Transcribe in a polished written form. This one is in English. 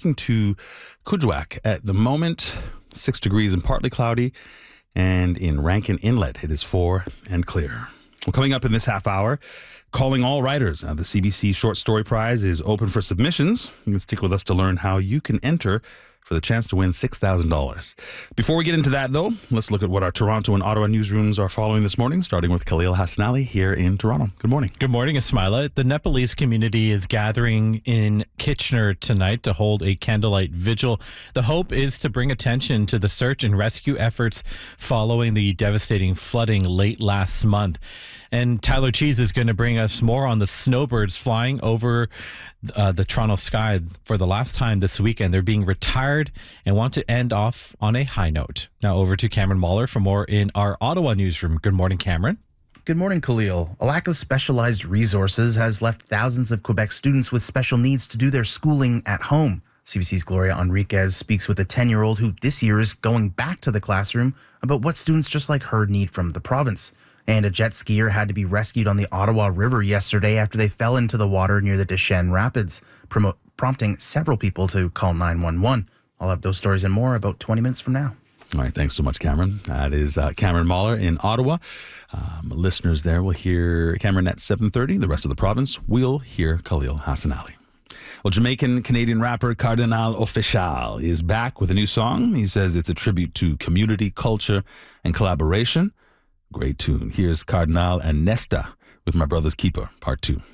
talking to Kuujjuaq at the moment, 6 degrees and partly cloudy. And in Rankin Inlet, it is 4 and clear. Well, coming up in this half hour, calling all writers. The CBC Short Story Prize is open for submissions. You can stick with us to learn how you can enter for the chance to win $6,000. Before we get into that, though, let's look at what our Toronto and Ottawa newsrooms are following this morning, starting with Khalil Hassanali here in Toronto. Good morning. Good morning, Ismaila. The Nepalese community is gathering in Kitchener tonight to hold a candlelight vigil. The hope is to bring attention to the search and rescue efforts following the devastating flooding late last month. And Tyler Cheese is going to bring us more on the snowbirds flying over the Toronto sky for the last time this weekend. They're being retired and want to end off on a high note. Now over to Cameron Mahler for more in our Ottawa newsroom. Good morning, Cameron. Good morning, Khalil. A lack of specialized resources has left thousands of Quebec students with special needs to do their schooling at home. CBC's Gloria Enriquez speaks with a 10-year-old who this year is going back to the classroom about what students just like her need from the province. And a jet skier had to be rescued on the Ottawa River yesterday after they fell into the water near the Deschênes Rapids, prompting several people to call 911. I'll have those stories and more about 20 minutes from now. All right, thanks so much, Cameron. That is Cameron Mahler in Ottawa. Listeners there will hear Cameron at 7:30. The rest of the province will hear Khalil Hassanali. Well, Jamaican-Canadian rapper Kardinal Offishall is back with a new song. He says it's a tribute to community, culture, and collaboration. Great tune. Here's Kardinal and Nesta with My Brother's Keeper, Part 2.